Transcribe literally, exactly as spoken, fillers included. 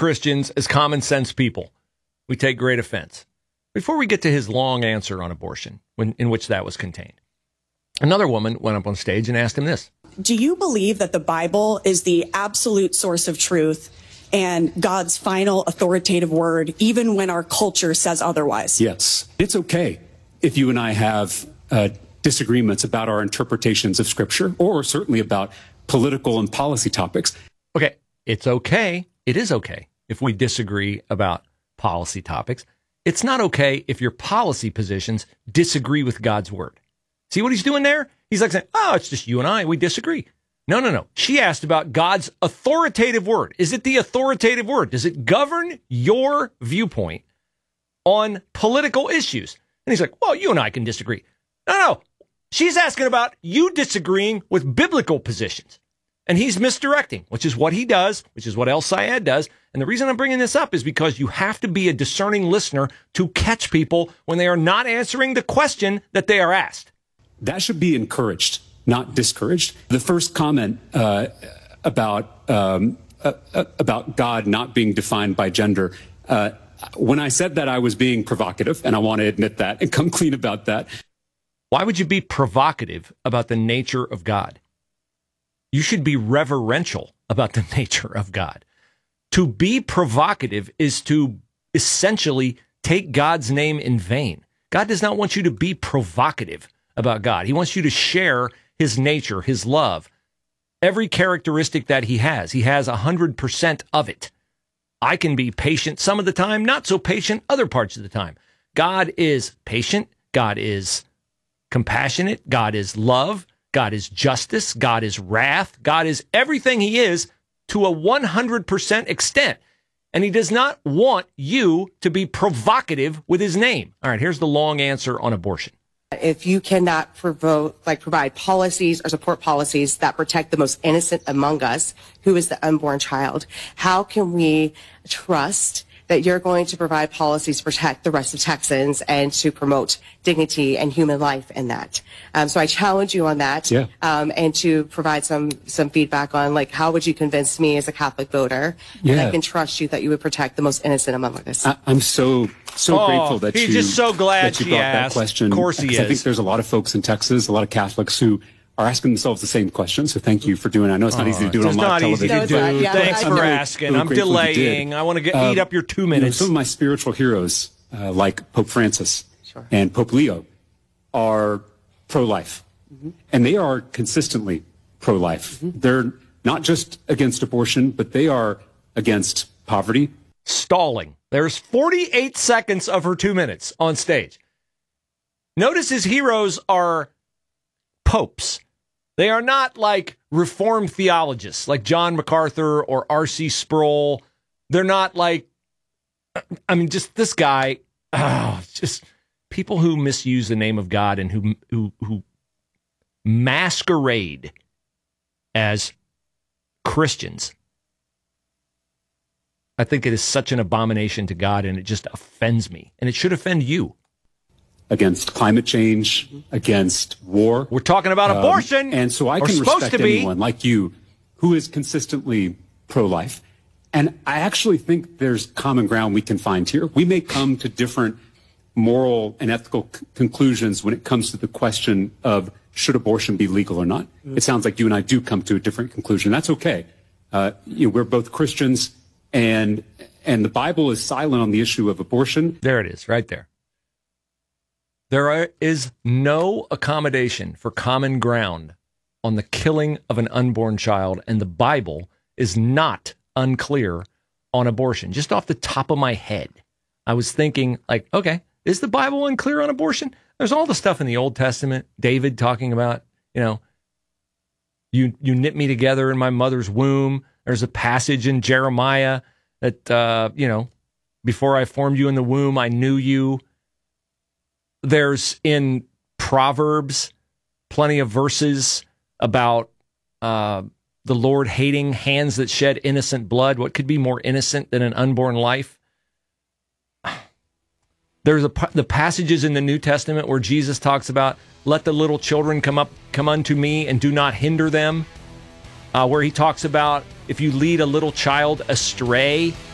Christians as common sense people. We take great offense. Before we get to his long answer on abortion, when, in which that was contained, another woman went up on stage and asked him this. Do you believe that the Bible is the absolute source of truth and God's final authoritative word, even when our culture says otherwise? Yes. It's okay if you and I have uh, disagreements about our interpretations of Scripture, or certainly about political and policy topics. Okay, it's okay. It is okay if we disagree about policy topics. It's not okay if your policy positions disagree with God's word. See what he's doing there? He's like saying, oh, it's just you and I. We disagree. No, no, no. She asked about God's authoritative word. Is it the authoritative word? Does it govern your viewpoint on political issues? And he's like, well, you and I can disagree. No, no. She's asking about you disagreeing with biblical positions. And he's misdirecting, which is what he does, which is what El Sayed does. And the reason I'm bringing this up is because you have to be a discerning listener to catch people when they are not answering the question that they are asked. That should be encouraged, not discouraged. The first comment uh, about um, uh, uh, about God not being defined by gender, uh, when I said that, I was being provocative, and I want to admit that and come clean about that. Why would you be provocative about the nature of God? You should be reverential about the nature of God. To be provocative is to essentially take God's name in vain. God does not want you to be provocative about God. He wants you to share his nature, his love, every characteristic that he has. He has one hundred percent of it. I can be patient some of the time, not so patient other parts of the time. God is patient. God is compassionate. God is love. God is justice. God is wrath. God is everything he is to a one hundred percent extent. And he does not want you to be provocative with his name. All right, here's the long answer on abortion. If you cannot provoke, like provide policies or support policies that protect the most innocent among us, who is the unborn child, how can we trust that you're going to provide policies to protect the rest of Texans and to promote dignity and human life in that? Um, so I challenge you on that, yeah. um, and to provide some some feedback on, like, how would you convince me as a Catholic voter yeah. that I can trust you that you would protect the most innocent among us? I, I'm so so oh, grateful that he's you just so glad that you she brought asked. that question. Of course he is. I think there's a lot of folks in Texas, a lot of Catholics who are asking themselves the same question. So thank you for doing it. I know it's not oh, easy to do it on live television. It's not easy to do. Yeah, Thanks I'm for really, asking. really I'm delaying. I want to get, uh, eat up your two minutes. You know, some of my spiritual heroes, uh, like Pope Francis sure. and Pope Leo, are pro-life. Mm-hmm. And they are consistently pro-life. Mm-hmm. They're not just against abortion, but they are against poverty. Stalling. There's forty-eight seconds of her two minutes on stage. Notice his heroes are popes. They are not like Reformed theologists like John MacArthur or R C Sproul. They're not like, I mean, just this guy, oh, just people who misuse the name of God and who who who masquerade as Christians. I think it is such an abomination to God, and it just offends me. And it should offend you. Against climate change, against war. We're talking about um, abortion. And so I can respect anyone like you who is consistently pro-life. And I actually think there's common ground we can find here. We may come to different moral and ethical c- conclusions when it comes to the question of should abortion be legal or not. Mm-hmm. It sounds like you and I do come to a different conclusion. That's okay. Uh, you know, we're both Christians, and and the Bible is silent on the issue of abortion. There it is, right there. There are, is no accommodation for common ground on the killing of an unborn child, and the Bible is not unclear on abortion. Just off the top of my head, I was thinking, like, okay, is the Bible unclear on abortion? There's all the stuff in the Old Testament, David talking about, you know, you you knit me together in my mother's womb. There's a passage in Jeremiah that, uh, you know, before I formed you in the womb, I knew you. There's in Proverbs plenty of verses about uh, the Lord hating hands that shed innocent blood. What could be more innocent than an unborn life? There's a, the passages in the New Testament where Jesus talks about, let the little children come up, come unto me and do not hinder them. Uh, where he talks about if you lead a little child astray,